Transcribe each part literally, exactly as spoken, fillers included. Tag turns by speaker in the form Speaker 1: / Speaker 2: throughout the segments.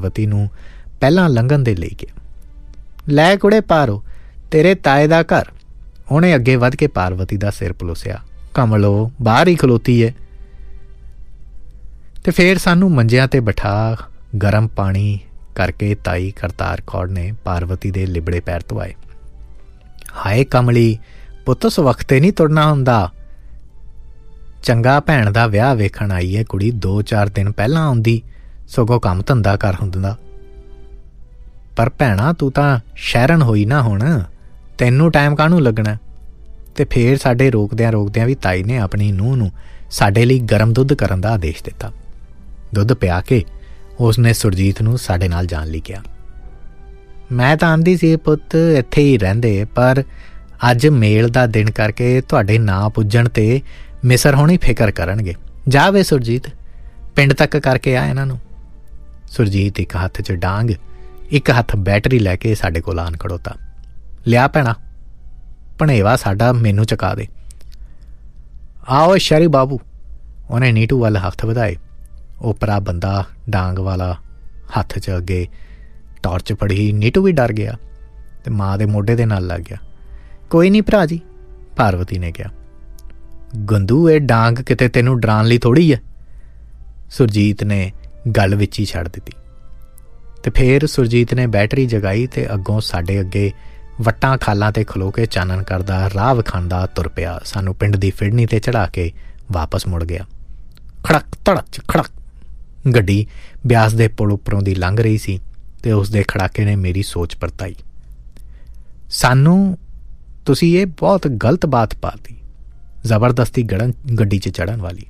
Speaker 1: ਪਾਰਵਤੀ ਨੂੰ ਪਹਿਲਾਂ ਲੰਘਣ ਦੇ ਲਈ ਗਿਆ। ਲੈ ਕੁੜੇ ਪਾਰੋ, ਤੇਰੇ ਤਾਏ ਦਾ ਘਰ। ਉਹਨੇ ਅੱਗੇ ਵੱਧ ਕੇ ਪਾਰਵਤੀ ਦਾ ਸਿਰ ਪਲੋਸਿਆ। ਕਮਲੋ ਬਾਹਰ ਹੀ ਖਲੋਤੀ ਹੈ। ਤੇ ਫਿਰ ਸਾਨੂੰ ਮੰਜਿਆਂ 'ਤੇ ਬਿਠਾ ਗਰਮ ਪਾਣੀ ਕਰਕੇ ਤਾਈ ਕਰਤਾਰ ਕੌਰ ਨੇ ਪਾਰਵਤੀ ਦੇ ਲਿਬੜੇ ਪੈਰ ਧਵਾਏ। ਹਾਏ ਕਮਲੀ ਪੁੱਤ, ਉਸ ਵਕਤ ਨਹੀਂ ਤੁਰਨਾ ਹੁੰਦਾ। ਚੰਗਾ ਭੈਣ ਦਾ ਵਿਆਹ ਵੇਖਣ ਆਈ ਹੈ ਕੁੜੀ, ਦੋ ਚਾਰ ਦਿਨ ਪਹਿਲਾਂ ਆਉਂਦੀ, ਸਗੋਂ ਕੰਮ ਧੰਦਾ ਕਰ ਹੁੰਦਾ। ਪਰ ਭੈਣਾ ਤੂੰ ਤਾਂ ਸ਼ਹਿਰਨ ਹੋਈ ਨਾ ਹੁਣ, ਤੈਨੂੰ ਟਾਈਮ ਕਾਹਨੂੰ ਲੱਗਣਾ। ਤੇ ਫਿਰ ਸਾਡੇ ਰੋਕਦਿਆਂ ਰੋਕਦਿਆਂ ਵੀ ਤਾਈ ਨੇ ਆਪਣੀ ਨੂੰਹ ਨੂੰ ਸਾਡੇ ਲਈ ਗਰਮ ਦੁੱਧ ਕਰਨ ਦਾ ਆਦੇਸ਼ ਦਿੱਤਾ। ਦੁੱਧ ਪਿਆ ਕੇ ਉਸਨੇ ਸੁਰਜੀਤ ਨੂੰ ਸਾਡੇ ਨਾਲ ਜਾਣ ਲਈ ਕਿਹਾ। ਮੈਂ ਤਾਂ ਆਂਦੀ ਸੀ ਪੁੱਤ ਇੱਥੇ ਹੀ ਰਹਿੰਦੇ, ਪਰ ਅੱਜ ਮੇਲ ਦਾ ਦਿਨ ਕਰਕੇ ਤੁਹਾਡੇ ਨਾ ਪੁੱਜਣ 'ਤੇ ਮਿਸਰ ਹੋਣੀ ਫਿਕਰ ਕਰਨਗੇ। ਜਾ ਵੇ ਸੁਰਜੀਤ, ਪਿੰਡ ਤੱਕ ਕਰਕੇ ਆ ਇਹਨਾਂ ਨੂੰ। ਸੁਰਜੀਤ ਇੱਕ ਹੱਥ 'ਚ ਡਾਂਗ, ਇੱਕ ਹੱਥ ਬੈਟਰੀ ਲੈ ਕੇ ਸਾਡੇ ਕੋਲ ਆਣ ਖੜੋਤਾ। ਲਿਆ ਭੈਣਾ, ਭਣੇਵਾ ਸਾਡਾ ਮੈਨੂੰ ਚੁਕਾ ਦੇ। ਆਓ ਸ਼ਰੀ ਬਾਬੂ। ਉਹਨੇ ਨੀਟੂ ਵੱਲ ਹੱਥ ਵਧਾਏ। ਓਪਰਾ ਬੰਦਾ ਡਾਂਗ ਵਾਲਾ ਹੱਥ 'ਚ ਅੱਗੇ ਟਾਰਚ ਫੜੀ। ਨੀਟੂ ਵੀ ਡਰ ਗਿਆ ਅਤੇ ਮਾਂ ਦੇ ਮੋਢੇ ਦੇ ਨਾਲ ਲੱਗ ਗਿਆ। ਕੋਈ ਨਹੀਂ ਭਰਾ ਜੀ, ਪਾਰਵਤੀ ਨੇ ਕਿਹਾ। ਗੰਦੂ ਇਹ ਡਾਂਗ ਕਿਤੇ ਤੈਨੂੰ ਡਰਾਉਣ ਲਈ ਥੋੜ੍ਹੀ ਹੈ। ਸੁਰਜੀਤ ਨੇ ਗੱਲ ਵਿੱਚ ਹੀ ਛੱਡ ਦਿੱਤੀ। ਅਤੇ ਫਿਰ ਸੁਰਜੀਤ ਨੇ ਬੈਟਰੀ ਜਗਾਈ ਅਤੇ ਅੱਗੋਂ ਸਾਡੇ ਅੱਗੇ ਵੱਟਾਂ ਖਾਲਾਂ 'ਤੇ ਖਲੋ ਕੇ ਚਾਨਣ ਕਰਦਾ ਰਾਹ ਵਿਖਾਉਂਦਾ ਤੁਰ ਪਿਆ। ਸਾਨੂੰ ਪਿੰਡ ਦੀ ਫਿਰਨੀ 'ਤੇ ਚੜ੍ਹਾ ਕੇ ਵਾਪਸ ਮੁੜ ਗਿਆ। ਖੜਕ ਧੜਕ ਖੜਕ ਗੱਡੀ ਬਿਆਸ ਦੇ ਪੁਲ ਉੱਪਰੋਂ ਦੀ ਲੰਘ ਰਹੀ ਸੀ ਅਤੇ ਉਸ ਦੇ ਖੜਾਕੇ ਨੇ ਮੇਰੀ ਸੋਚ ਪਰਤਾਈ। ਸਾਨੂੰ ਤੁਸੀਂ ਇਹ ਬਹੁਤ ਗਲਤ ਬਾਤ ਪਾਤੀ, ਜ਼ਬਰਦਸਤੀ ਗੜਨ ਗੱਡੀ 'ਚ ਚੜ੍ਹਨ ਵਾਲੀ।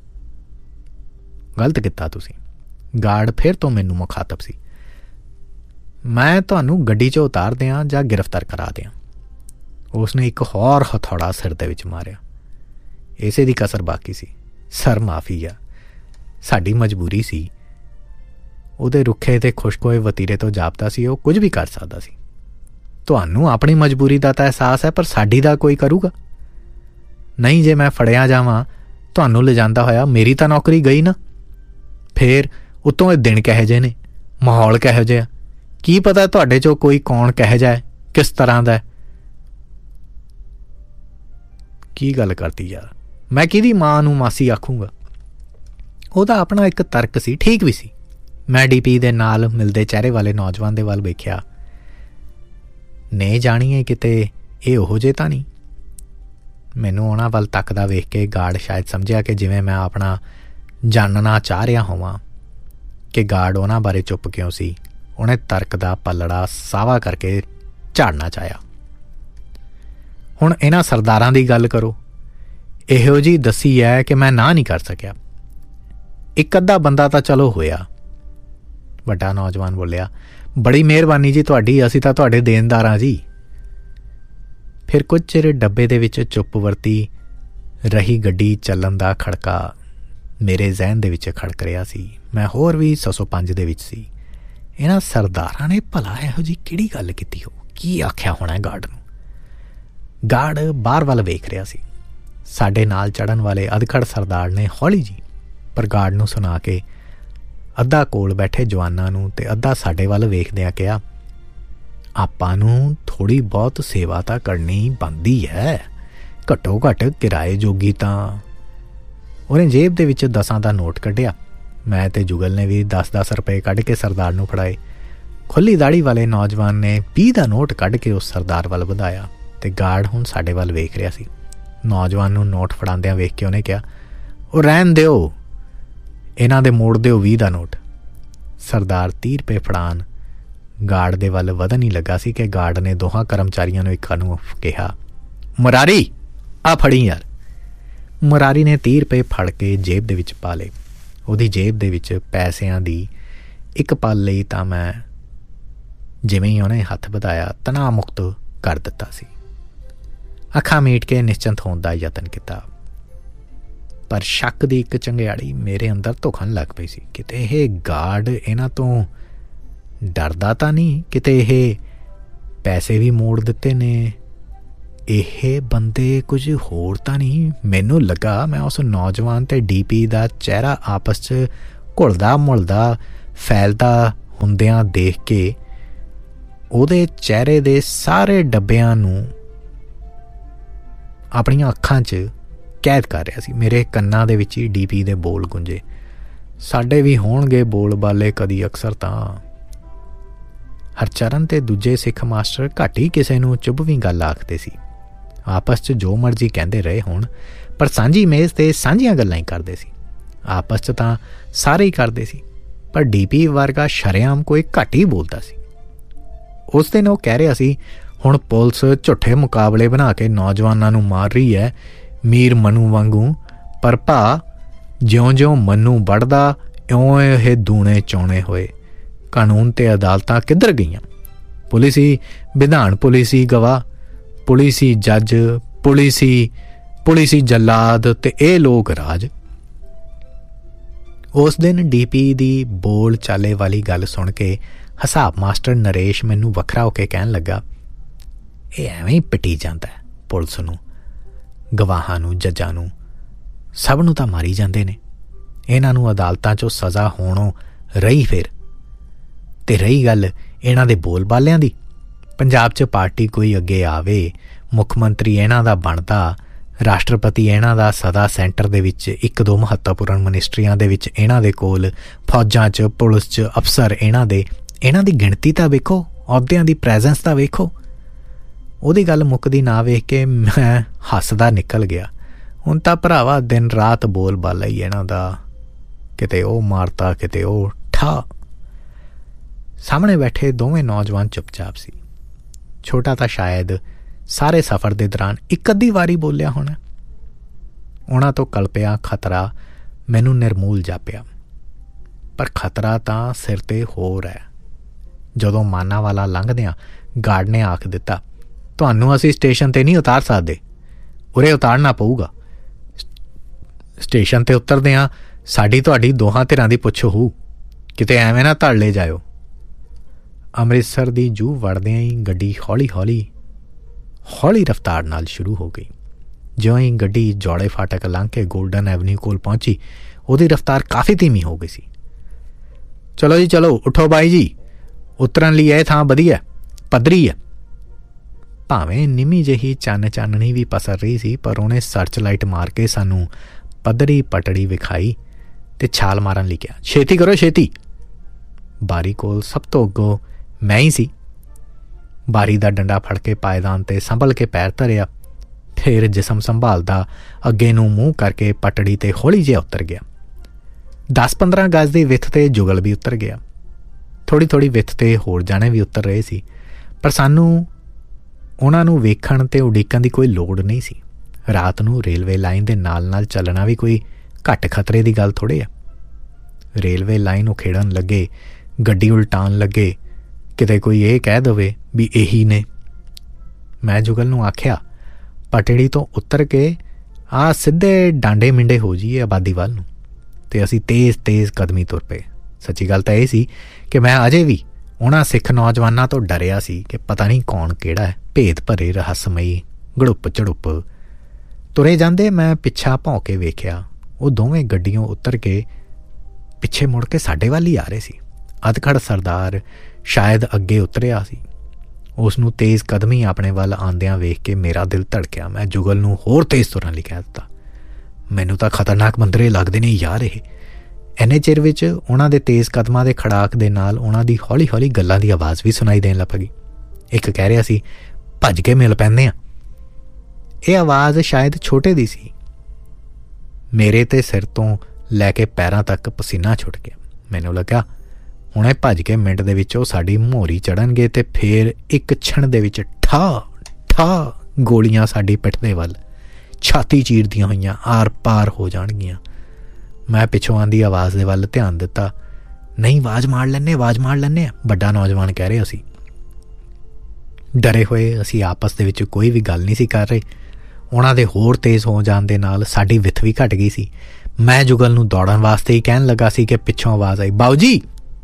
Speaker 1: ਗਲਤ ਕੀਤਾ ਤੁਸੀਂ। ਗਾਰਡ ਫਿਰ ਤੋਂ ਮੈਨੂੰ ਮੁਖਾਤਬ ਸੀ। ਮੈਂ ਤੁਹਾਨੂੰ ਗੱਡੀ 'ਚੋਂ ਉਤਾਰ ਦਿਆਂ ਜਾਂ ਗ੍ਰਿਫਤਾਰ ਕਰਾ ਦਿਆਂ। ਉਸਨੇ ਇੱਕ ਹੋਰ ਹਥੌੜਾ ਸਿਰ ਦੇ ਵਿੱਚ ਮਾਰਿਆ। ਇਸੇ ਦੀ ਕਸਰ ਬਾਕੀ ਸੀ। ਸਰ ਮਾਫੀ ਆ, ਸਾਡੀ ਮਜਬੂਰੀ ਸੀ। ਉਹਦੇ ਰੁੱਖੇ ਅਤੇ ਖੁਸ਼ਕ ਹੋਏ ਵਤੀਰੇ ਤੋਂ ਜਾਪਦਾ ਸੀ ਉਹ ਕੁਝ ਵੀ ਕਰ ਸਕਦਾ ਸੀ। ਤੁਹਾਨੂੰ ਆਪਣੀ ਮਜਬੂਰੀ ਦਾ ਤਾਂ ਅਹਿਸਾਸ ਹੈ, ਪਰ ਸਾਡੀ ਦਾ ਕੋਈ ਕਰੂਗਾ ਨਹੀਂ। ਜੇ ਮੈਂ ਫੜਿਆ ਜਾਵਾਂ ਤੁਹਾਨੂੰ ਲਿਜਾਂਦਾ ਹੋਇਆ, ਮੇਰੀ ਤਾਂ ਨੌਕਰੀ ਗਈ ਨਾ। ਫਿਰ ਉੱਤੋਂ ਇਹ ਦਿਨ ਕਿਹੋ ਜਿਹੇ ਨੇ, ਮਾਹੌਲ ਕਿਹੋ ਜਿਹਾ, ਕੀ ਪਤਾ ਤੁਹਾਡੇ 'ਚੋਂ ਕੋਈ ਕੌਣ ਕਿਹੋ ਜਿਹਾ ਹੈ, ਕਿਸ ਤਰ੍ਹਾਂ ਦਾ। ਕੀ ਗੱਲ ਕਰਦੀ ਯਾਰ, ਮੈਂ ਕਿਹਦੀ ਮਾਂ ਨੂੰ ਮਾਸੀ ਆਖੂੰਗਾ। ਉਹਦਾ ਆਪਣਾ ਇੱਕ ਤਰਕ ਸੀ, ਠੀਕ ਵੀ ਸੀ। ਮੈਂ ਡੀ ਪੀ ਦੇ ਨਾਲ ਮਿਲਦੇ ਚਿਹਰੇ ਵਾਲੇ ਨੌਜਵਾਨ ਦੇ ਵੱਲ ਵੇਖਿਆ। ਨੇ ਜਾਣੀਏ ਕਿਤੇ ਇਹ ਉਹੋ ਜਿਹੇ ਤਾਂ ਨਹੀਂ। ਮੈਨੂੰ ਉਹਨਾਂ ਵੱਲ ਤੱਕਦਾ ਵੇਖ ਕੇ ਗਾਰਡ ਸ਼ਾਇਦ ਸਮਝਿਆ ਕਿ ਜਿਵੇਂ ਮੈਂ ਆਪਣਾ ਜਾਣਨਾ ਚਾਹ ਰਿਹਾ ਹੋਵਾਂ ਕਿ ਗਾਰਡ ਉਹਨਾਂ ਬਾਰੇ ਚੁੱਪ ਕਿਉਂ ਸੀ। ਉਹਨੇ ਤਰਕ ਦਾ ਪੱਲੜਾ ਸਾਵਾ ਕਰਕੇ ਝਾੜਨਾ ਚਾਹਿਆ। ਹੁਣ ਇਹਨਾਂ ਸਰਦਾਰਾਂ ਦੀ ਗੱਲ ਕਰੋ। ਇਹੋ ਜਿਹੀ ਦੱਸੀ ਹੈ ਕਿ ਮੈਂ ਨਾ ਨਹੀਂ ਕਰ ਸਕਿਆ। ਇੱਕ ਅੱਧਾ ਬੰਦਾ ਤਾਂ ਚਲੋ ਹੋਇਆ। ਵੱਡਾ ਨੌਜਵਾਨ ਬੋਲਿਆ, ਬੜੀ ਮਿਹਰਬਾਨੀ ਜੀ ਤੁਹਾਡੀ, ਅਸੀਂ ਤਾਂ ਤੁਹਾਡੇ ਦੇਣਦਾਰ ਹਾਂ ਜੀ। ਫਿਰ ਕੁਝ ਚਿਰ ਡੱਬੇ ਦੇ ਵਿੱਚ ਚੁੱਪ ਵਰਤੀ ਰਹੀ ਗੱਡੀ ਚੱਲਣ ਦਾ ਖੜਕਾ ਮੇਰੇ ਜ਼ਹਿਨ ਦੇ ਵਿੱਚ ਖੜਕ ਰਿਹਾ ਸੀ। ਮੈਂ ਹੋਰ ਵੀ ਸੌ ਸੌ ਪੰਜ ਦੇ ਵਿੱਚ ਸੀ। ਇਹਨਾਂ ਸਰਦਾਰਾਂ ਨੇ ਭਲਾ ਇਹੋ ਜਿਹੀ ਕਿਹੜੀ ਗੱਲ ਕੀਤੀ ਹੋ, ਕੀ ਆਖਿਆ ਹੋਣਾ ਗਾਰਡ ਨੂੰ। ਗਾਰਡ ਬਾਹਰ ਵੱਲ ਵੇਖ ਰਿਹਾ ਸੀ। ਸਾਡੇ ਨਾਲ ਚੜ੍ਹਨ ਵਾਲੇ ਅਧਖੜ ਸਰਦਾਰ ਨੇ ਹੌਲੀ ਜੀ ਪਰ ਗਾਰਡ ਨੂੰ ਸੁਣਾ ਕੇ ਅੱਧਾ ਕੋਲ ਬੈਠੇ ਜਵਾਨਾਂ ਨੂੰ ਅਤੇ ਅੱਧਾ ਸਾਡੇ ਵੱਲ ਵੇਖਦਿਆਂ ਕਿਹਾ, ਆਪਾਂ ਨੂੰ ਥੋੜ੍ਹੀ ਬਹੁਤ ਸੇਵਾ ਤਾਂ ਕਰਨੀ ਬਣਦੀ ਹੈ, ਘੱਟੋ ਘੱਟ ਕਿਰਾਏ ਜੋਗੀ ਤਾਂ। ਉਹਨੇ ਜੇਬ ਦੇ ਵਿੱਚ ਦਸਾਂ ਦਾ ਨੋਟ ਕੱਢਿਆ। ਮੈਂ ਅਤੇ ਜੁਗਲ ਨੇ ਵੀ ਦਸ ਦਸ ਰੁਪਏ ਕੱਢ ਕੇ ਸਰਦਾਰ ਨੂੰ ਫੜਾਏ। ਖੁੱਲ੍ਹੀ ਦਾੜੀ ਵਾਲੇ ਨੌਜਵਾਨ ਨੇ ਵੀਹ ਦਾ ਨੋਟ ਕੱਢ ਕੇ ਉਸ ਸਰਦਾਰ ਵੱਲ ਵਧਾਇਆ ਅਤੇ ਗਾਰਡ ਹੁਣ ਸਾਡੇ ਵੱਲ ਵੇਖ ਰਿਹਾ ਸੀ। ਨੌਜਵਾਨ ਨੂੰ ਨੋਟ ਫੜਾਉਂਦਿਆਂ ਵੇਖ ਕੇ ਉਹਨੇ ਕਿਹਾ, ਉਹ ਰਹਿਣ ਦਿਓ, ਇਹਨਾਂ ਦੇ ਮੋੜ ਦਿਓ ਵੀਹ ਦਾ ਨੋਟ। ਸਰਦਾਰ ਤੀਹ ਰੁਪਏ ਫੜਾਉਣ ਗਾਰਡ ਦੇ ਵੱਲ ਵਧਣ ਹੀ ਲੱਗਾ ਸੀ ਕਿ ਗਾਰਡ ਨੇ ਦੋਹਾਂ ਕਰਮਚਾਰੀਆਂ ਨੂੰ ਇੱਕਾਂ ਨੂੰ ਕਿਹਾ, ਮੁਰਾਰੀ ਆ ਫੜੀ ਯਾਰ। ਮੁਰਾਰੀ ਨੇ ਤੀਹ ਰੁਪਏ ਫੜ ਕੇ ਜੇਬ ਦੇ ਵਿੱਚ ਪਾ ਲਏ। ਉਹਦੀ ਜੇਬ ਦੇ ਵਿੱਚ ਪੈਸਿਆਂ ਦੀ ਇੱਕ ਪਲ ਲਈ ਤਾਂ ਮੈਂ ਜਿਵੇਂ ਹੀ ਉਹਨੇ ਹੱਥ ਵਧਾਇਆ ਤਣਾਅ ਮੁਕਤ ਕਰ ਦਿੱਤਾ ਸੀ। ਅੱਖਾਂ ਮੀਟ ਕੇ ਨਿਸ਼ਚਿੰਤ ਹੋਣ ਦਾ ਯਤਨ ਕੀਤਾ, ਪਰ ਸ਼ੱਕ ਦੀ ਇੱਕ ਚੰਗਿਆੜੀ ਮੇਰੇ ਅੰਦਰ ਧੁਖਣ ਲੱਗ ਪਈ ਸੀ। ਕਿਤੇ ਇਹ ਗਾਰਡ ਇਹਨਾਂ ਤੋਂ ਡਰਦਾ ਤਾਂ ਨਹੀਂ, ਕਿਤੇ ਇਹ ਪੈਸੇ ਵੀ ਮੋੜ ਦਿੱਤੇ ਨੇ, ਇਹ ਬੰਦੇ ਕੁਝ ਹੋਰ ਤਾਂ ਨਹੀਂ। ਮੈਨੂੰ ਲੱਗਾ ਮੈਂ ਉਸ ਨੌਜਵਾਨ ਅਤੇ ਡੀ ਪੀ ਦਾ ਚਿਹਰਾ ਆਪਸ 'ਚ ਘੁਲਦਾ ਮੁਲਦਾ ਫੈਲਦਾ ਹੁੰਦਿਆਂ ਦੇਖ ਕੇ ਉਹਦੇ ਚਿਹਰੇ ਦੇ ਸਾਰੇ ਡੱਬਿਆਂ ਨੂੰ ਆਪਣੀਆਂ ਅੱਖਾਂ 'ਚ ਕੈਦ ਕਰ ਰਿਹਾ ਸੀ। ਮੇਰੇ ਕੰਨਾਂ ਦੇ ਵਿੱਚ ਹੀ ਡੀ ਪੀ ਦੇ ਬੋਲ ਗੁੰਜੇ, ਸਾਡੇ ਵੀ ਹੋਣਗੇ ਬੋਲ ਬਾਲੇ ਕਦੀ ਅਕਸਰ ਤਾਂ। ਹਰਚਰਨ ਤੇ ਦੂਜੇ ਸਿੱਖ ਮਾਸਟਰ ਘੱਟ ਹੀ ਕਿਸੇ ਨੂੰ ਚੁੱਭ ਵੀ ਗੱਲ ਆਖਦੇ ਸੀ। ਆਪਸ 'ਚ ਜੋ ਮਰਜ਼ੀ ਕਹਿੰਦੇ ਰਹੇ ਹੋਣ, ਪਰ ਸਾਂਝੀ ਮੇਜ਼ 'ਤੇ ਸਾਂਝੀਆਂ ਗੱਲਾਂ ਹੀ ਕਰਦੇ ਸੀ। ਆਪਸ 'ਚ ਤਾਂ ਸਾਰੇ ਹੀ ਕਰਦੇ ਸੀ, ਪਰ ਡੀ ਪੀ ਵਰਗਾ ਸ਼ਰੇਆਮ ਕੋਈ ਘੱਟ ਹੀ ਬੋਲਦਾ ਸੀ। ਉਸ ਦਿਨ ਉਹ ਕਹਿ ਰਿਹਾ ਸੀ, ਹੁਣ ਪੁਲਿਸ ਝੂਠੇ ਮੁਕਾਬਲੇ ਬਣਾ ਕੇ ਨੌਜਵਾਨਾਂ ਨੂੰ ਮਾਰ ਰਹੀ ਹੈ ਮੀਰ ਮਨੂ ਵਾਂਗੂ, ਪਰ ਭਾ ਜਿਉਂ-ਜਿਉਂ ਮਨੂ ਵੱਢਦਾ ਇਉਂ ਇਹ ਦੂਣੇ ਚੌਣੇ ਹੋਏ। ਕਾਨੂੰਨ ਤੇ ਅਦਾਲਤਾਂ ਕਿੱਧਰ ਗਈਆਂ? ਪੁਲਿਸੀ ਵਿਧਾਨ, ਪੁਲਿਸੀ ਗਵਾਹ, ਪੁਲਿਸੀ ਜੱਜ, ਪੁਲਿਸੀ ਪੁਲਿਸੀ ਜੱਲਾਦ ਤੇ ਇਹ ਲੋਕ ਰਾਜ। ਉਸ ਦਿਨ ਡੀ ਪੀ ਦੀ ਬੋਲ ਚਾਲੇ ਵਾਲੀ ਗੱਲ ਸੁਣ ਕੇ ਹਿਸਾਬ ਮਾਸਟਰ ਨਰੇਸ਼ ਮੈਨੂੰ ਵੱਖਰਾ ਹੋ ਕੇ ਕਹਿਣ ਲੱਗਾ, ਇਹ ਐਵੇਂ ਹੀ ਪਿੱਟੀ ਜਾਂਦਾ ਪੁਲਿਸ ਨੂੰ, ਗਵਾਹਾਂ ਨੂੰ, ਜੱਜਾਂ ਨੂੰ, ਸਭ ਨੂੰ ਤਾਂ ਮਾਰੀ ਜਾਂਦੇ ਨੇ। ਇਹਨਾਂ ਨੂੰ ਅਦਾਲਤਾਂ 'ਚੋਂ ਸਜ਼ਾ ਹੋਣੋਂ ਰਹੀ। ਫਿਰ ਤੇ ਰਹੀ ਗੱਲ ਇਹਨਾਂ ਦੇ ਬੋਲ ਬਾਲਿਆਂ ਦੀ, ਪੰਜਾਬ 'ਚ ਪਾਰਟੀ ਕੋਈ ਅੱਗੇ ਆਵੇ, ਮੁੱਖ ਮੰਤਰੀ ਇਹਨਾਂ ਦਾ ਬਣਦਾ, ਰਾਸ਼ਟਰਪਤੀ ਇਹਨਾਂ ਦਾ ਸਦਾ ਸੈਂਟਰ ਦੇ ਵਿੱਚ, ਇੱਕ ਦੋ ਮਹੱਤਵਪੂਰਨ ਮਨਿਸਟਰੀਆਂ ਦੇ ਵਿੱਚ ਇਹਨਾਂ ਦੇ ਕੋਲ, ਫੌਜਾਂ 'ਚ, ਪੁਲਿਸ 'ਚ ਅਫਸਰ ਇਹਨਾਂ ਦੇ, ਇਹਨਾਂ ਦੀ ਗਿਣਤੀ ਤਾਂ ਵੇਖੋ, ਅਹੁਦਿਆਂ ਦੀ ਪ੍ਰੈਜ਼ੈਂਸ ਤਾਂ ਵੇਖੋ। ਉਹਦੀ ਗੱਲ ਮੁੱਕਦੀ ਨਾ ਵੇਖ ਕੇ ਮੈਂ ਹੱਸਦਾ ਨਿਕਲ ਗਿਆ। ਹੁਣ ਤਾਂ ਭਰਾਵਾ ਦਿਨ ਰਾਤ ਬੋਲ ਬਾਲਾ ਹੀ ਇਹਨਾਂ ਦਾ, ਕਿਤੇ ਉਹ ਮਾਰਤਾ, ਕਿਤੇ ਉਹ ਠਾ। ਸਾਹਮਣੇ ਬੈਠੇ ਦੋਵੇਂ ਨੌਜਵਾਨ ਚੁੱਪਚਾਪ ਸੀ। ਛੋਟਾ ਤਾਂ ਸ਼ਾਇਦ ਸਾਰੇ ਸਫ਼ਰ ਦੇ ਦੌਰਾਨ ਇੱਕ ਅੱਧੀ ਵਾਰੀ ਬੋਲਿਆ ਹੋਣਾ। ਉਹਨਾਂ ਤੋਂ ਕਲਪਿਆ ਖਤਰਾ ਮੈਨੂੰ ਨਿਰਮੂਲ ਜਾਪਿਆ, ਪਰ ਖਤਰਾ ਤਾਂ ਸਿਰ 'ਤੇ ਹੋਰ ਹੈ। ਜਦੋਂ ਮਾਨਾ ਵਾਲਾ ਲੰਘਦਿਆਂ ਗਾਰਡ ਨੇ ਆਖ ਦਿੱਤਾ, ਤੁਹਾਨੂੰ ਅਸੀਂ ਸਟੇਸ਼ਨ 'ਤੇ ਨਹੀਂ ਉਤਾਰ ਸਕਦੇ, ਉਰੇ ਉਤਾਰਨਾ ਪਊਗਾ। ਸਟੇਸ਼ਨ 'ਤੇ ਉਤਰਦਿਆਂ ਸਾਡੀ ਤੁਹਾਡੀ ਦੋਹਾਂ ਧਿਰਾਂ ਦੀ ਪੁੱਛ ਹੋਊ, ਕਿਤੇ ਐਵੇਂ ਨਾ ਧੜ ਲੈ ਜਾਇਓ। ਅੰਮ੍ਰਿਤਸਰ ਦੀ ਜੂਹ ਵੜਦਿਆਂ ਹੀ ਗੱਡੀ ਹੌਲੀ ਹੌਲੀ ਹੌਲੀ ਰਫ਼ਤਾਰ ਨਾਲ ਸ਼ੁਰੂ ਹੋ ਗਈ। ਜਿਉਂ ਹੀ ਗੱਡੀ ਜੌੜੇ ਫਾਟਕ ਲੰਘ ਕੇ ਗੋਲਡਨ ਐਵਨਿਊ ਕੋਲ ਪਹੁੰਚੀ, ਉਹਦੀ ਰਫ਼ਤਾਰ ਕਾਫੀ ਧੀਮੀ ਹੋ ਗਈ ਸੀ। ਚਲੋ ਜੀ ਚਲੋ, ਉੱਠੋ ਬਾਈ ਜੀ, ਉਤਰਨ ਲਈ ਇਹ ਥਾਂ ਵਧੀਆ, ਪੱਧਰੀ ਹੈ। ਭਾਵੇਂ ਨਿੰਮੀ ਜਿਹੀ ਚੰਨ ਚਾਨਣੀ ਵੀ ਪਸਰ ਰਹੀ ਸੀ, ਪਰ ਉਹਨੇ ਸਰਚ ਲਾਈਟ ਮਾਰ ਕੇ ਸਾਨੂੰ ਪੱਧਰੀ ਪਟੜੀ ਵਿਖਾਈ ਤੇ ਛਾਲ ਮਾਰਨ ਲਈ ਕਿਹਾ, ਛੇਤੀ ਕਰੋ ਛੇਤੀ। ਬਾਰੀ ਕੋਲ ਸਭ ਤੋਂ ਅੱਗੋਂ ਮੈਂ ਹੀ ਸੀ। ਬਾਰੀ ਦਾ ਡੰਡਾ ਫੜ ਕੇ ਪਾਇਦਾਨ 'ਤੇ ਸੰਭਲ ਕੇ ਪੈਰ ਧਰਿਆ, ਫਿਰ ਜਿਸਮ ਸੰਭਾਲਦਾ ਅੱਗੇ ਨੂੰ ਮੂੰਹ ਕਰਕੇ ਪਟੜੀ 'ਤੇ ਹੌਲੀ ਜਿਹਾ ਉਤਰ ਗਿਆ। ਦਸ ਪੰਦਰਾਂ ਗਜ਼ ਦੀ ਵਿੱਥ 'ਤੇ ਜੁਗਲ ਵੀ ਉਤਰ ਗਿਆ। ਥੋੜ੍ਹੀ ਥੋੜ੍ਹੀ ਵਿੱਥ 'ਤੇ ਹੋਰ ਜਾਣੇ ਵੀ ਉਤਰ ਰਹੇ ਸੀ, ਪਰ ਸਾਨੂੰ ਉਹਨਾਂ ਨੂੰ ਵੇਖਣ ਅਤੇ ਉਡੀਕਣ ਦੀ ਕੋਈ ਲੋੜ ਨਹੀਂ ਸੀ। ਰਾਤ ਨੂੰ ਰੇਲਵੇ ਲਾਈਨ ਦੇ ਨਾਲ ਨਾਲ ਚੱਲਣਾ ਵੀ ਕੋਈ ਘੱਟ ਖਤਰੇ ਦੀ ਗੱਲ ਥੋੜ੍ਹੇ ਆ। ਰੇਲਵੇ ਲਾਈਨ ਉਖੇੜਨ ਲੱਗੇ, ਗੱਡੀ ਉਲਟਾਉਣ ਲੱਗੇ, ਕਿਤੇ ਕੋਈ ਇਹ ਕਹਿ ਦੇਵੇ ਵੀ ਇਹੀ ਨੇ। ਮੈਂ ਜੁਗਲ ਨੂੰ ਆਖਿਆ, ਪਟੜੀ ਤੋਂ ਉਤਰ ਕੇ ਆ ਸਿੱਧੇ ਡਾਂਡੇ ਮਿੰਡੇ ਹੋ ਜਾਈਏ ਆਬਾਦੀ ਵੱਲ ਨੂੰ। ਅਤੇ ਅਸੀਂ ਤੇਜ਼ ਤੇਜ਼ ਕਦਮੀ ਤੁਰ ਪਏ। ਸੱਚੀ ਗੱਲ ਤਾਂ ਇਹ ਸੀ ਕਿ ਮੈਂ ਅਜੇ ਵੀ ਉਹਨਾਂ ਸਿੱਖ ਨੌਜਵਾਨਾਂ ਤੋਂ ਡਰਿਆ ਸੀ ਕਿ ਪਤਾ ਨਹੀਂ ਕੌਣ ਕਿਹੜਾ ਹੈ, ਭੇਦ ਭਰੇ ਰਹੱਸਮਈ ਗੜੁੱਪ ਝੜੁੱਪ। ਤੁਰੇ ਜਾਂਦੇ ਮੈਂ ਪਿੱਛਾ ਭੌਂ ਕੇ ਵੇਖਿਆ, ਉਹ ਦੋਵੇਂ ਗੱਡੀਆਂ ਉਤਰ ਕੇ ਪਿੱਛੇ ਮੁੜ ਕੇ ਸਾਡੇ ਵੱਲ ਹੀ ਆ ਰਹੇ ਸੀ। ਅਧਖੜ ਸਰਦਾਰ ਸ਼ਾਇਦ ਅੱਗੇ ਉਤਰਿਆ ਸੀ। ਉਸ ਨੂੰ ਤੇਜ਼ ਕਦਮੀ ਆਪਣੇ ਵੱਲ ਆਉਂਦਿਆਂ ਵੇਖ ਕੇ ਮੇਰਾ ਦਿਲ ਧੜਕਿਆ। ਮੈਂ ਜੁਗਲ ਨੂੰ ਹੋਰ ਤੇਜ਼ ਤੁਰਨ ਲਈ ਕਹਿ ਦਿੱਤਾ, ਮੈਨੂੰ ਤਾਂ ਖਤਰਨਾਕ ਮੰਦਰੇ ਲੱਗਦੇ ਨੇ ਯਾਰ ਇਹ। ਇੰਨੇ ਚਿਰ ਵਿੱਚ ਉਹਨਾਂ ਦੇ ਤੇਜ਼ ਕਦਮਾਂ ਦੇ ਖੜਾਕ ਦੇ ਨਾਲ ਉਹਨਾਂ ਦੀ ਹੌਲੀ ਹੌਲੀ ਗੱਲਾਂ ਦੀ ਆਵਾਜ਼ ਵੀ ਸੁਣਾਈ ਦੇਣ ਲੱਗ ਪਈ। ਇੱਕ ਕਹਿ ਰਿਹਾ ਸੀ, ਭੱਜ ਕੇ ਮਿਲ ਪੈਂਦੇ ਹਾਂ। ਇਹ ਆਵਾਜ਼ ਸ਼ਾਇਦ ਛੋਟੇ ਦੀ ਸੀ। ਮੇਰੇ ਤੇ ਸਿਰ ਤੋਂ ਲੈ ਕੇ ਪੈਰਾਂ ਤੱਕ ਪਸੀਨਾ ਛੁੱਟ ਗਿਆ। ਮੈਨੂੰ ਲੱਗਾ ਹੁਣੇ ਭੱਜ ਕੇ ਮਿੰਟ ਦੇ ਵਿੱਚ ਉਹ ਸਾਡੀ ਮੋਹਰੀ ਚੜ੍ਹਨਗੇ ਅਤੇ ਫਿਰ ਇੱਕ ਛਣ ਦੇ ਵਿੱਚ ਠਾ ਠਾ ਗੋਲੀਆਂ ਸਾਡੀ ਪਿੱਠ ਦੇ ਵੱਲ ਛਾਤੀ ਚੀਰਦੀਆਂ ਹੋਈਆਂ ਆਰ ਪਾਰ ਹੋ ਜਾਣਗੀਆਂ। ਮੈਂ ਪਿੱਛੋਂ ਆਉਂਦੀ ਆਵਾਜ਼ ਦੇ ਵੱਲ ਧਿਆਨ ਦਿੱਤਾ। ਨਹੀਂ, ਆਵਾਜ਼ ਮਾਰ ਲੈਂਦੇ ਆਵਾਜ਼ ਮਾਰ ਲੈਂਦੇ ਆ, ਵੱਡਾ ਨੌਜਵਾਨ ਕਹਿ ਰਿਹਾ ਸੀ। ਡਰੇ ਹੋਏ ਅਸੀਂ ਆਪਸ ਦੇ ਵਿੱਚ ਕੋਈ ਵੀ ਗੱਲ ਨਹੀਂ ਸੀ ਕਰ ਰਹੇ। ਉਹਨਾਂ ਦੇ ਹੋਰ ਤੇਜ਼ ਹੋ ਜਾਣ ਦੇ ਨਾਲ ਸਾਡੀ ਵਿੱਥ ਵੀ ਘੱਟ ਗਈ ਸੀ। ਮੈਂ ਜੁਗਲ ਨੂੰ ਦੌੜਨ ਵਾਸਤੇ ਹੀ ਕਹਿਣ ਲੱਗਾ ਸੀ ਕਿ ਪਿੱਛੋਂ ਆਵਾਜ਼ ਆਈ, ਬਾਊ ਜੀ।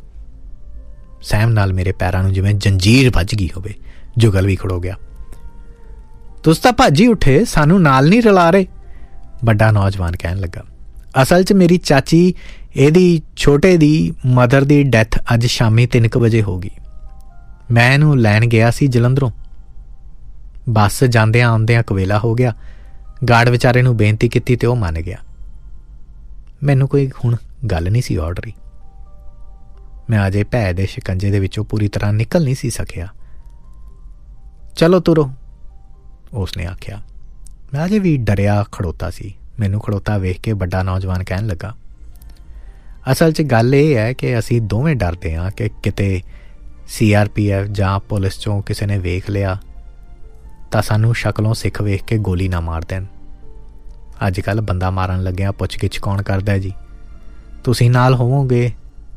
Speaker 1: ਸਹਿਮ ਨਾਲ ਮੇਰੇ ਪੈਰਾਂ ਨੂੰ ਜਿਵੇਂ ਜੰਜੀਰ ਵੱਜ ਗਈ ਹੋਵੇ। ਜੁਗਲ ਵੀ ਖੜੋ ਗਿਆ। ਤੁਸੀਂ ਤਾਂ ਭੱਜ ਹੀ ਉੱਠੇ, ਸਾਨੂੰ ਨਾਲ ਨਹੀਂ ਰਲਾ ਰਹੇ, ਵੱਡਾ ਨੌਜਵਾਨ ਕਹਿਣ ਲੱਗਾ। ਅਸਲ 'ਚ ਮੇਰੀ ਚਾਚੀ ਇਹਦੀ ਛੋਟੇ ਦੀ ਮਦਰ ਦੀ ਡੈਥ ਅੱਜ ਸ਼ਾਮੀ ਤਿੰਨ ਕੁ ਵਜੇ ਹੋ ਗਈ। ਮੈਂ ਇਹਨੂੰ ਲੈਣ ਗਿਆ ਸੀ ਜਲੰਧਰੋਂ। ਬੱਸ ਜਾਂਦਿਆਂ ਆਉਂਦਿਆਂ ਕਵੇਲਾ ਹੋ ਗਿਆ। ਗਾਰਡ ਵਿਚਾਰੇ ਨੂੰ ਬੇਨਤੀ ਕੀਤੀ ਤੇ ਉਹ ਮੰਨ ਗਿਆ। ਮੈਨੂੰ ਕੋਈ ਹੁਣ ਗੱਲ ਨਹੀਂ ਸੀ ਔੜ ਰਹੀ। ਮੈਂ ਅਜੇ ਭੈ ਦੇ ਸ਼ਿਕੰਜੇ ਦੇ ਵਿੱਚੋਂ ਪੂਰੀ ਤਰ੍ਹਾਂ ਨਿਕਲ ਨਹੀਂ ਸੀ ਸਕਿਆ। ਚਲੋ ਤੁਰੋ, ਉਸਨੇ ਆਖਿਆ। ਮੈਂ ਅਜੇ ਵੀ ਡਰਿਆ ਖੜੋਤਾ ਸੀ। ਮੈਨੂੰ ਖੜੋਤਾ ਵੇਖ ਕੇ ਵੱਡਾ ਨੌਜਵਾਨ ਕਹਿਣ ਲੱਗਾ, ਅਸਲ 'ਚ ਗੱਲ ਇਹ ਹੈ ਕਿ ਅਸੀਂ ਦੋਵੇਂ ਡਰਦੇ ਹਾਂ ਕਿ ਕਿਤੇ ਸੀ ਆਰ ਪੀ ਐਫ ਜਾਂ ਪੁਲਿਸ 'ਚੋਂ ਕਿਸੇ ਨੇ ਵੇਖ ਲਿਆ ਤਾਂ ਸਾਨੂੰ ਸ਼ਕਲੋਂ ਸਿੱਖ ਵੇਖ ਕੇ ਗੋਲੀ ਨਾ ਮਾਰ ਦੇਣ। ਅੱਜ ਕੱਲ੍ਹ ਬੰਦਾ ਮਾਰਨ ਲੱਗਿਆ ਪੁੱਛ ਗਿੱਛ ਕੌਣ ਕਰਦਾ ਜੀ? ਤੁਸੀਂ ਨਾਲ ਹੋਵੋਗੇ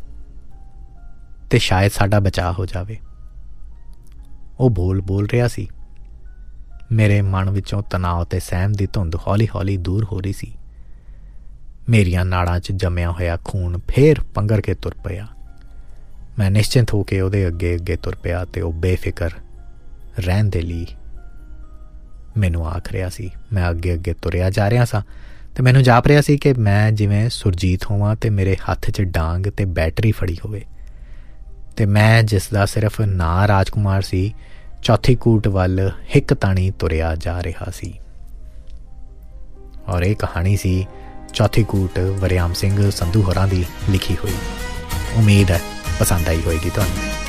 Speaker 1: ਤੇ ਸ਼ਾਇਦ ਸਾਡਾ ਬਚਾਅ ਹੋ ਜਾਵੇ। ਉਹ ਬੋਲ ਬੋਲ ਰਿਹਾ ਸੀ। ਮੇਰੇ ਮਨ ਵਿੱਚੋਂ ਤਣਾਅ ਤੇ ਸਹਿਮ ਦੀ ਧੁੰਦ ਹੌਲੀ ਹੌਲੀ ਦੂਰ ਹੋ ਰਹੀ ਸੀ। ਮੇਰੀਆਂ ਨਾੜਾਂ 'ਚ ਜੰਮਿਆ ਹੋਇਆ ਖੂਨ ਫੇਰ ਪੰਗਰ ਕੇ ਤੁਰ ਪਿਆ। ਮੈਂ ਨਿਸ਼ਚਿੰਤ ਹੋ ਕੇ ਉਹਦੇ ਅੱਗੇ ਅੱਗੇ ਤੁਰ ਪਿਆ ਤੇ ਉਹ ਬੇਫਿਕਰ ਰਹਿਣ ਦੇ ਲਈ ਮੈਨੂੰ ਆਖ ਰਿਹਾ ਸੀ। ਮੈਂ ਅੱਗੇ ਅੱਗੇ ਤੁਰਿਆ ਜਾ ਰਿਹਾ ਸਾਂ ਤੇ ਮੈਨੂੰ ਜਾਪ ਰਿਹਾ ਸੀ ਕਿ ਮੈਂ ਜਿਵੇਂ ਸੁਰਜੀਤ ਹੋਵਾਂ ਤੇ ਮੇਰੇ ਹੱਥ 'ਚ ਡਾਂਗ ਤੇ ਬੈਟਰੀ ਫੜੀ ਹੋਵੇ ਤੇ ਮੈਂ ਜਿਸ ਦਾ ਸਿਰਫ ਨਾਂ ਰਾਜਕੁਮਾਰ ਸੀ, ਚੌਥੀ ਕੂਟ ਵੱਲ ਹਿੱਕ ਤਾਣੀ ਤੁਰਿਆ ਜਾ ਰਿਹਾ ਸੀ। ਔਰ ਇਹ ਕਹਾਣੀ ਸੀ ਚੌਥੀ ਕੂਟ ਵਰਿਆਮ ਸਿੰਘ ਸੰਧੂ ਹੋਰਾਂ ਦੀ ਲਿਖੀ ਹੋਈ। ਉਮੀਦ ਹੈ ਪਸੰਦ ਆਈ ਹੋਏਗੀ ਤੁਹਾਨੂੰ।